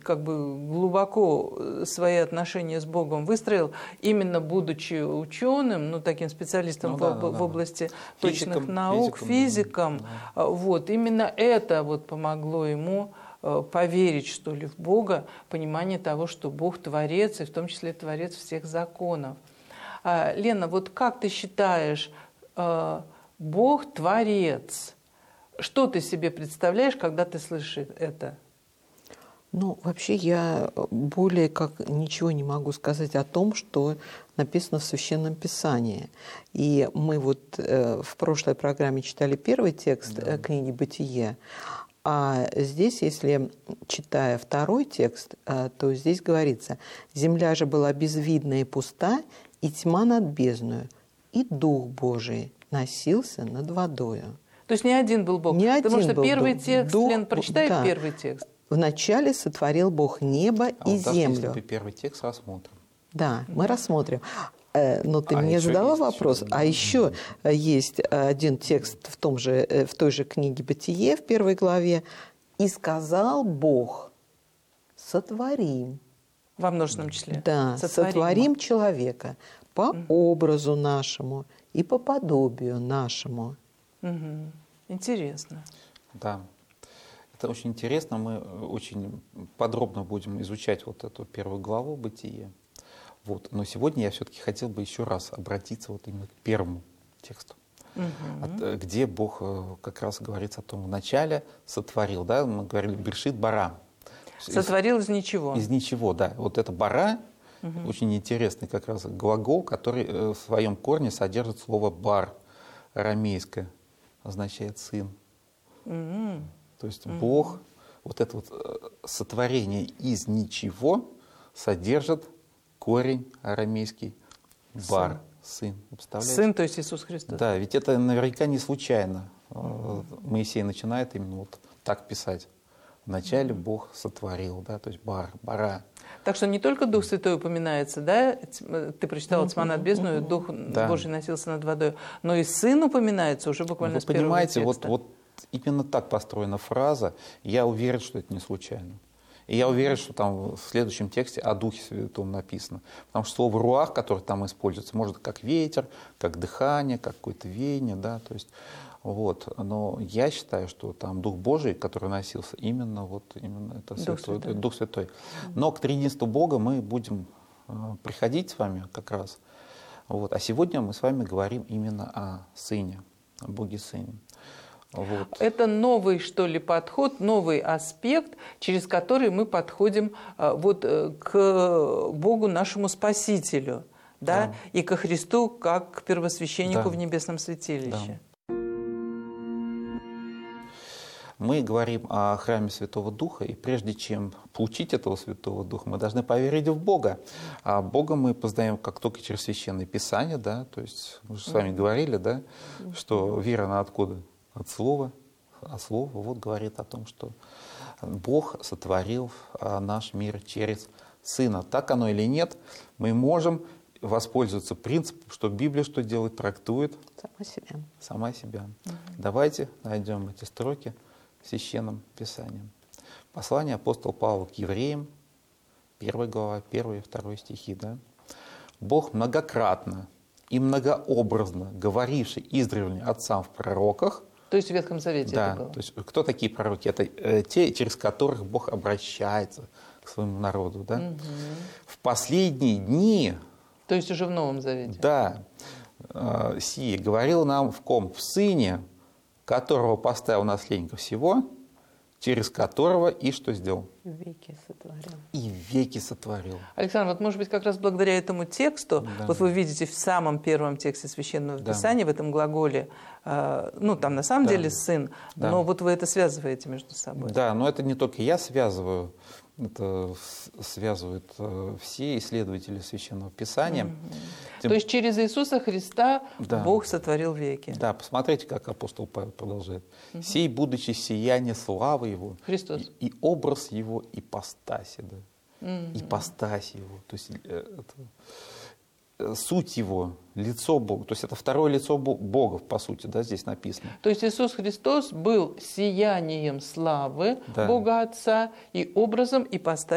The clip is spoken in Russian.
как бы глубоко свои отношения с Богом выстроил, именно будучи ученым, ну, таким специалистом в области точных наук, физиком. Да. Вот, именно это вот помогло ему поверить, что ли, в Бога, понимание того, что Бог творец, и в том числе творец всех законов. Лена, вот как ты считаешь, Бог творец? Что ты себе представляешь, когда ты слышишь это? Ну, вообще я более как ничего не могу сказать о том, что написано в Священном Писании. И мы вот в прошлой программе читали первый текст книги «Бытие», а здесь, если читая второй текст, то здесь говорится: «Земля же была безвидна и пуста, и тьма над бездною, и Дух Божий носился над водою». То есть не один был Бог? Потому что первый текст, Лен, прочитай первый текст. «Вначале сотворил Бог небо и землю». Если первый текст рассмотрим. Да, мы рассмотрим. Но ты мне задала вопрос. А еще есть один текст в той же книге «Бытие» в 1 главе. «И сказал Бог: сотворим». Во множественном числе. Да, сотворим человека по образу нашему и по подобию нашему. Интересно. Да. Это очень интересно. Мы очень подробно будем изучать вот эту первую главу «Бытие». Вот. Но сегодня я все-таки хотел бы еще раз обратиться вот именно к первому тексту, где Бог как раз говорится о том, вначале сотворил, да, мы говорили «Бершит бара». Сотворил из ничего. Из ничего, да. Вот это «бара» очень интересный как раз глагол, который в своем корне содержит слово «бар», арамейское, означает «сын». То есть Бог, вот это вот сотворение из ничего содержит корень арамейский «бар», сын. Сын, то есть Иисус Христос. Да, ведь это наверняка не случайно. Моисей начинает именно вот так писать. Вначале Бог сотворил, да, то есть бар, бара. Так что не только Дух Святой упоминается, да, ты прочитала «Тьма над бездною», Дух Божий носился над водой, но и Сын упоминается уже буквально с первого текста. Вы понимаете, вот именно так построена фраза. Я уверен, что это не случайно. И я уверен, что там в следующем тексте о Духе Святом написано. Потому что слово «руах», которое там используется, может как ветер, как дыхание, как какое-то веяние, да, то есть вот. Но я считаю, что там Дух Божий, который носился, именно это Дух Святой. Но к триединству Бога мы будем приходить с вами как раз. Вот. А сегодня мы с вами говорим именно о Сыне, о Боге Сыне. Вот. Это новый, что ли, подход, новый аспект, через который мы подходим вот к Богу нашему Спасителю, да? И ко Христу как к первосвященнику в небесном святилище. Да. Мы говорим о храме Святого Духа, и прежде чем получить этого Святого Духа, мы должны поверить в Бога. А Бога мы познаем как только через Священное Писание, да, то есть мы же с вами говорили, да, что вера она откуда? От слова, а слово вот говорит о том, что Бог сотворил наш мир через Сына. Так оно или нет, мы можем воспользоваться принципом, что Библия что делает, трактует сама себя. Давайте найдем эти строки в Священном Писании. Послание апостола Павла к евреям, 1 глава, 1 и 2 стихи. Да? Бог многократно и многообразно говоривший издревле отцам в пророках. То есть в Ветхом Завете да, это было? То есть кто такие пророки? Это те, через которых Бог обращается к своему народу. Да? В последние дни... То есть уже в Новом Завете? Да. Сие говорил нам в ком? В Сыне, которого поставил наследником всего, через которого и что сделал? Веки сотворил. И веки сотворил. Александр, вот может быть как раз благодаря этому тексту, вот вы видите в самом первом тексте Священного Писания, в этом глаголе, ну там на самом деле сын, но вот вы это связываете между собой. Да, но это не только я связываю, это связывают все исследователи Священного Писания. То есть через Иисуса Христа Бог сотворил веки. Да, посмотрите, как апостол Павел продолжает. «Сей, будучи сияние славы Его, Христос. И образ Его ипостаси». Да? Ипостась Его. То есть суть Его, лицо Бога. То есть это второе лицо Бога, по сути, да, здесь написано. То есть Иисус Христос был сиянием славы Бога Отца и образом ипостаси